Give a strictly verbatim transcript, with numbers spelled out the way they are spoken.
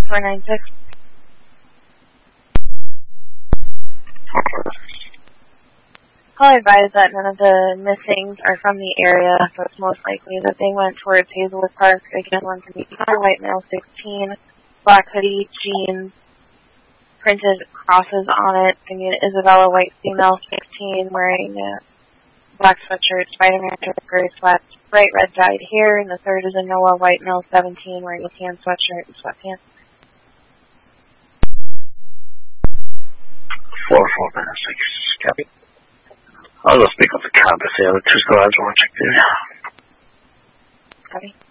four nine six. I'll advise that none of the missings are from the area, so it's most likely that they went towards Hazelwood Park. Again, one can be white male sixteen, black hoodie, jeans, printed crosses on it. I mean, Isabella, white female sixteen, wearing a black sweatshirt, Spider-Man shirt, gray sweats, bright red dyed hair, and the third is a Noah, white male seventeen, wearing a tan sweatshirt and sweatpants. Four, four, nine, six, copy. I'll go speak with the cop if the other two squads want to check in. Copy.